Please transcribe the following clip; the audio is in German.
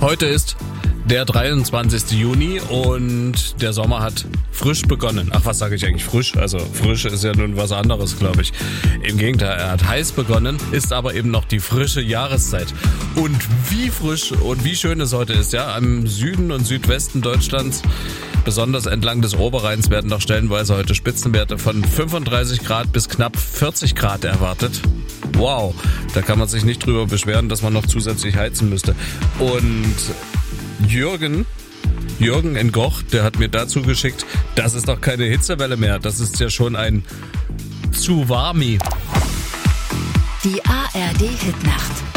Heute ist der 23. Juni und der Sommer hat frisch begonnen. Ach, was sage ich eigentlich frisch? Also frisch ist ja nun was anderes, glaube ich. Im Gegenteil, er hat heiß begonnen, ist aber eben noch die frische Jahreszeit. Und wie frisch und wie schön es heute ist, ja, im Süden und Südwesten Deutschlands, besonders entlang des Oberrheins, werden noch stellenweise heute Spitzenwerte von 35 Grad bis knapp 40 Grad erwartet. Wow, da kann man sich nicht drüber beschweren, dass man noch zusätzlich heizen müsste. Und Jürgen in Goch, der hat mir dazu geschickt, das ist doch keine Hitzewelle mehr, das ist ja schon ein Tsunami. Die ARD Hitnacht.